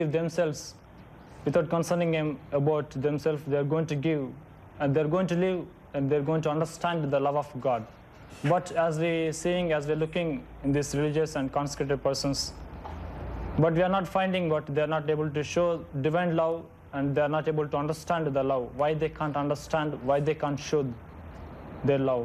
themselves without concerning him about themselves. They're going to give, and they're going to live, and they're going to understand the love of God. But as we're looking in these religious and consecrated persons, but we are not finding what they're not able to show divine love, and they're not able to understand the love. Why they can't understand, why they can't show their love?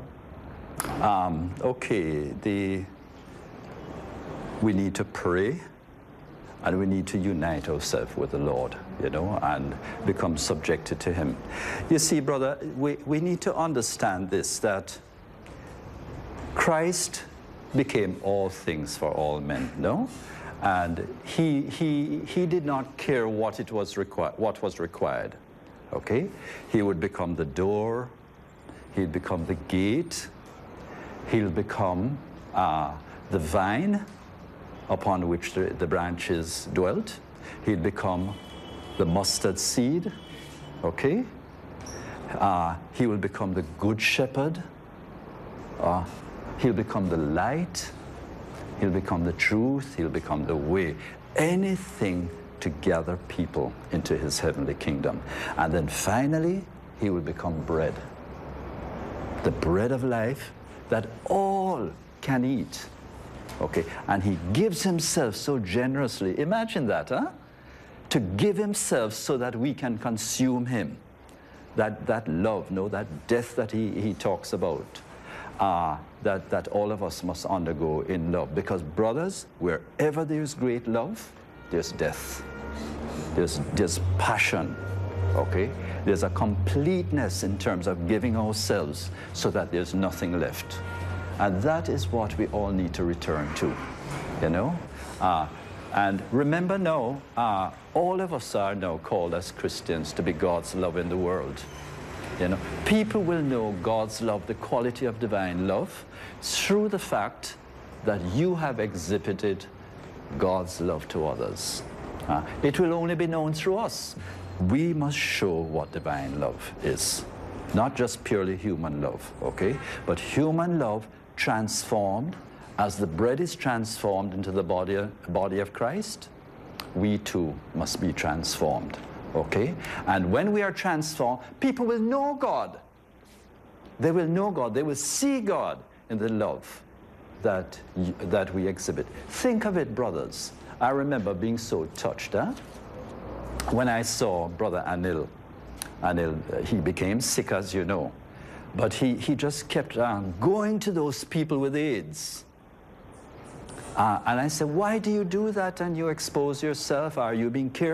We need to pray, and we need to unite ourselves with the Lord, and become subjected to him. You see, brother, we need to understand this, that Christ became all things for all men, no? And he did not care what was required, okay? He would become the door, he'd become the gate, he'll become the vine upon which the branches dwelt. He'd become the mustard seed, okay? He will become the good shepherd. He'll become the light. He'll become the truth. He'll become the way. Anything to gather people into his heavenly kingdom. And then finally, he will become bread. The bread of life that all can eat. Okay, and he gives himself so generously. Imagine that, huh? To give himself so that we can consume him. That love, that death that he talks about, that all of us must undergo in love. Because, brothers, wherever there's great love, there's death. There's passion, okay? There's a completeness in terms of giving ourselves so that there's nothing left. And that is what we all need to return to, And remember now, all of us are now called as Christians to be God's love in the world. People will know God's love, the quality of divine love, through the fact that you have exhibited God's love to others. It will only be known through us. We must show what divine love is. Not just purely human love, okay? But human love transformed, as the bread is transformed into the body of Christ, we too must be transformed, okay? And when we are transformed, people will know God. They will know God. They will see God in the love that we exhibit. Think of it, brothers. I remember being so touched, when I saw Brother Anil. He became sick, as you know. But he just kept going to those people with AIDS. And I said, why do you do that and you expose yourself? Are you being careful?